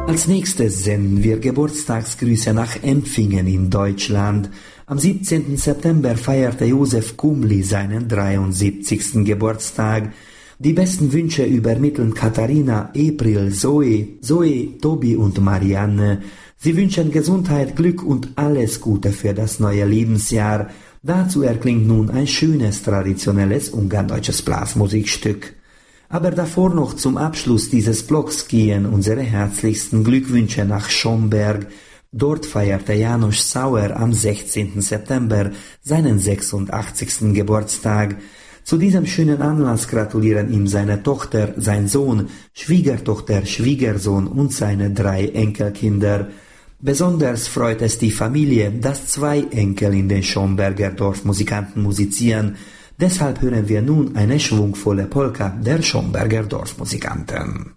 Als nächstes senden wir Geburtstagsgrüße nach Empfingen in Deutschland. Am 17. September feierte Josef Kumli seinen 73. Geburtstag. Die besten Wünsche übermitteln Katharina, April, Zoe, Tobi und Marianne. Sie wünschen Gesundheit, Glück und alles Gute für das neue Lebensjahr. Dazu erklingt nun ein schönes, traditionelles ungarndeutsches Blasmusikstück. Aber davor noch zum Abschluss dieses Blogs gehen unsere herzlichsten Glückwünsche nach Schomberg. Dort feierte János Sauer am 16. September seinen 86. Geburtstag. Zu diesem schönen Anlass gratulieren ihm seine Tochter, sein Sohn, Schwiegertochter, Schwiegersohn und seine 3 Enkelkinder. Besonders freut es die Familie, dass 2 Enkel in den Schomberger Dorfmusikanten musizieren. Deshalb hören wir nun eine schwungvolle Polka der Schomberger Dorfmusikanten.